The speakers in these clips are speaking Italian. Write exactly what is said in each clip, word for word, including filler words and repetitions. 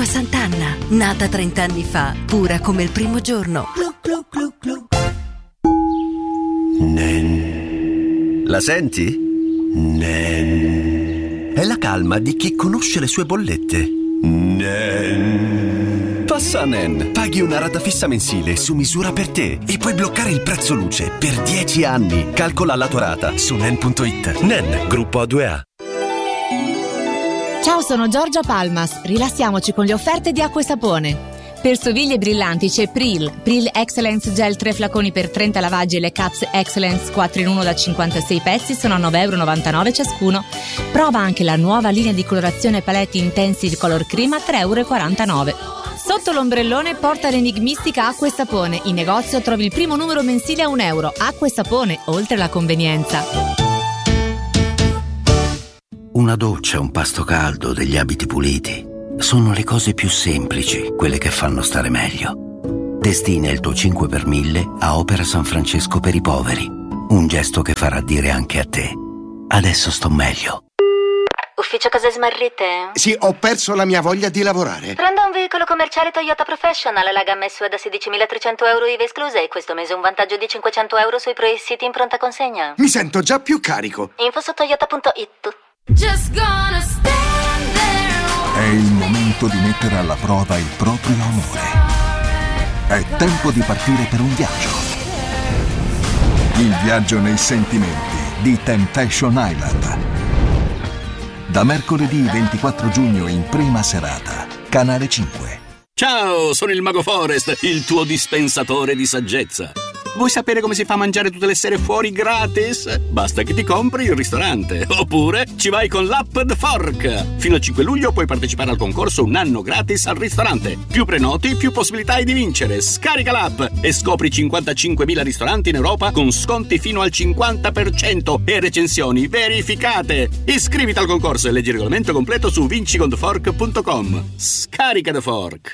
Acqua Sant'Anna, nata trent'anni fa, pura come il primo giorno. Glu, glu, glu, glu. Nen. La senti? Nen. È la calma di chi conosce le sue bollette. Nen. Passa a Nen. Paghi una rata fissa mensile su misura per te e puoi bloccare il prezzo luce per dieci anni. Calcola la tua rata su nen punto it. Nen, gruppo A due A. Ciao, sono Giorgia Palmas. Rilassiamoci con le offerte di acqua e sapone. Per stoviglie brillanti c'è Pril. Pril Excellence Gel tre flaconi per trenta lavaggi e le Caps Excellence quattro in uno da cinquantasei pezzi sono a nove virgola novantanove euro ciascuno. Prova anche la nuova linea di colorazione paletti Intensive Color Cream a tre virgola quarantanove euro. Sotto l'ombrellone porta l'enigmistica Acqua e Sapone. In negozio trovi il primo numero mensile a un euro. Acqua e Sapone, oltre la convenienza. Una doccia, un pasto caldo, degli abiti puliti. Sono le cose più semplici, quelle che fanno stare meglio. Destina il tuo cinque per mille a Opera San Francesco per i poveri. Un gesto che farà dire anche a te: adesso sto meglio. Ufficio cose smarrite? Sì, ho perso la mia voglia di lavorare. Prenda un veicolo commerciale Toyota Professional, la gamma S U V da sedicimilatrecento euro I V A escluse e questo mese un vantaggio di cinquecento euro sui pre-siti in pronta consegna. Mi sento già più carico. Info su toyota punto it. Just gonna stand there. È il momento di mettere alla prova il proprio amore. È tempo di partire per un viaggio. Il viaggio nei sentimenti di Temptation Island. Da mercoledì ventiquattro giugno in prima serata, Canale cinque. Ciao, sono il Mago Forest, il tuo dispensatore di saggezza. Vuoi sapere come si fa a mangiare tutte le sere fuori gratis? Basta che ti compri il ristorante. Oppure ci vai con l'app The Fork. Fino al cinque luglio puoi partecipare al concorso Un anno gratis al ristorante. Più prenoti, più possibilità hai di vincere. Scarica l'app e scopri cinquantacinquemila ristoranti in Europa con sconti fino al cinquanta per cento e recensioni verificate. Iscriviti al concorso e leggi il regolamento completo su vinci con the fork punto com. Scarica The Fork.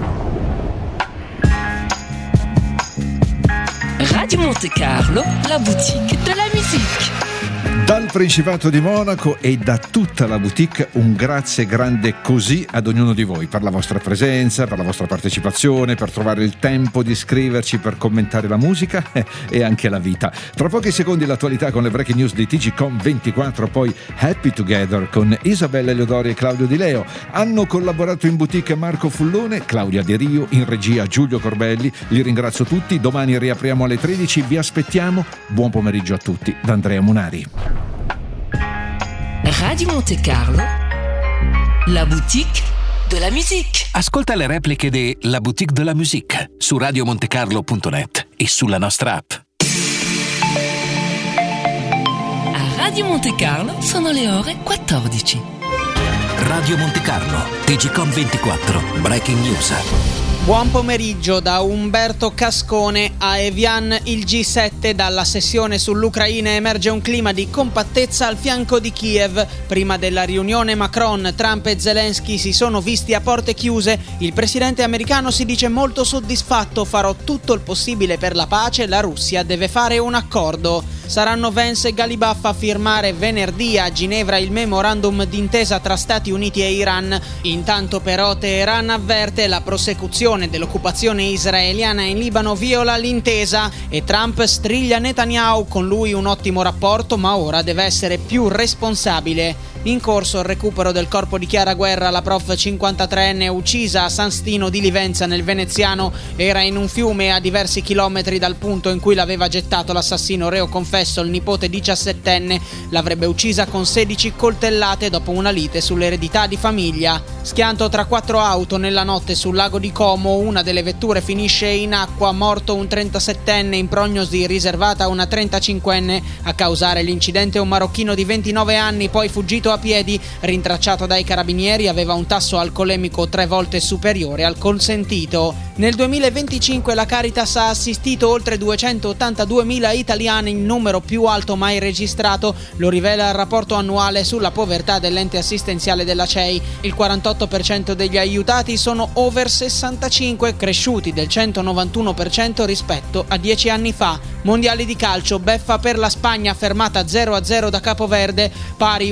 Radio Monte Carlo, la boutique de la musique. Dal Principato di Monaco e da tutta la boutique un grazie grande così ad ognuno di voi per la vostra presenza, per la vostra partecipazione, per trovare il tempo di scriverci, per commentare la musica e anche la vita. Tra pochi secondi l'attualità con le breaking news di T G Com ventiquattro, poi Happy Together con Isabella Eleodori e Claudio Di Leo. Hanno collaborato in boutique Marco Fullone, Claudia De Rio, in regia Giulio Corbelli. Li ringrazio tutti, domani riapriamo alle tredici, vi aspettiamo. Buon pomeriggio a tutti da Andrea Munari. Radio Monte Carlo, la boutique de la musique. Ascolta le repliche di La Boutique de la Musique su radio montecarlo punto net e sulla nostra app. A Radio Monte Carlo sono le ore quattordici. Radio Monte Carlo, T G Com ventiquattro, Breaking News. Buon pomeriggio da Umberto Cascone a Evian. Il G sette. Dalla sessione sull'Ucraina emerge un clima di compattezza al fianco di Kiev. Prima della riunione Macron, Trump e Zelensky si sono visti a porte chiuse. Il presidente americano si dice molto soddisfatto: farò tutto il possibile per la pace, la Russia deve fare un accordo. Saranno Vance e Galibaf a firmare venerdì a Ginevra il memorandum d'intesa tra Stati Uniti e Iran. Intanto però Teheran avverte: la prosecuzione dell'occupazione israeliana in Libano viola l'intesa, e Trump striglia Netanyahu: con lui un ottimo rapporto ma ora deve essere più responsabile. In corso il recupero del corpo di Chiara Guerra, la prof cinquantatreenne uccisa a San Stino di Livenza nel Veneziano. Era in un fiume a diversi chilometri dal punto in cui l'aveva gettato l'assassino reo confesso, il nipote diciassettenne. L'avrebbe uccisa con sedici coltellate dopo una lite sull'eredità di famiglia. Schianto tra quattro auto nella notte sul lago di Como, una delle vetture finisce in acqua, morto un trentasettenne, in prognosi riservata a una trentacinquenne. A causare l'incidente un marocchino di ventinove anni, poi fuggito a piedi, rintracciato dai carabinieri, aveva un tasso alcolemico tre volte superiore al consentito. Nel duemilaventicinque la Caritas ha assistito oltre duecentottantaduemila italiani, il numero più alto mai registrato, lo rivela il rapporto annuale sulla povertà dell'ente assistenziale della C E I. Il quarantotto per cento degli aiutati sono over sessantacinque, cresciuti del centonovantuno per cento rispetto a dieci anni fa. Mondiali di calcio, beffa per la Spagna fermata zero a zero da Capoverde, pari uno a uno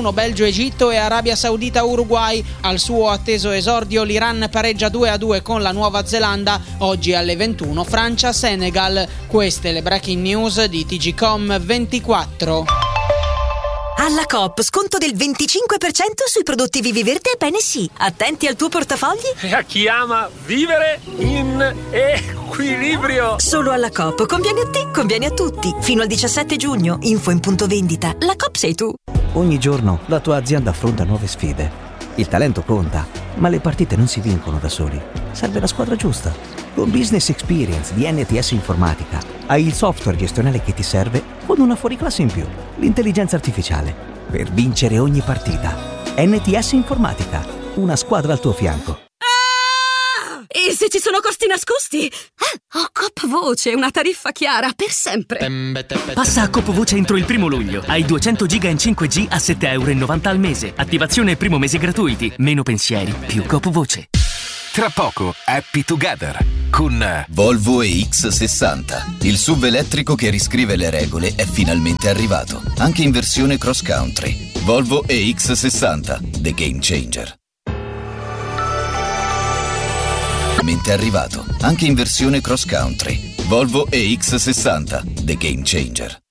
ventuno Belgio-Egitto e Arabia Saudita-Uruguay. Al suo atteso esordio l'Iran pareggia due a due con la Nuova Zelanda. Oggi alle ventuno Francia-Senegal. Queste le breaking news di T G Com ventiquattro. Alla Coop, sconto del venticinque per cento sui prodotti Vivi Verde e Bene Sì. Attenti al tuo portafogli. E a chi ama vivere in equilibrio. Solo alla Coop. Conviene a te, conviene a tutti. Fino al diciassette giugno. Info in punto vendita. La Coop sei tu. Ogni giorno la tua azienda affronta nuove sfide. Il talento conta, ma le partite non si vincono da soli. Serve la squadra giusta. Con Business Experience di N T S Informatica hai il software gestionale che ti serve con una fuoriclasse in più, l'intelligenza artificiale, per vincere ogni partita. N T S Informatica, una squadra al tuo fianco. Ah! E se ci sono costi nascosti? Ah, ho Coop Voce, una tariffa chiara per sempre. Passa a Coop Voce entro il primo luglio. Hai duecento giga in cinque G a sette virgola novanta euro al mese. Attivazione e primo mese gratuiti. Meno pensieri, più Coop Voce. Tra poco, Happy Together con Volvo E X sessanta. Il S U V elettrico che riscrive le regole è finalmente arrivato, anche in versione cross country. Volvo E X sessanta, the game changer. Finalmente arrivato, anche in versione cross country. Volvo E X sessanta, the game changer.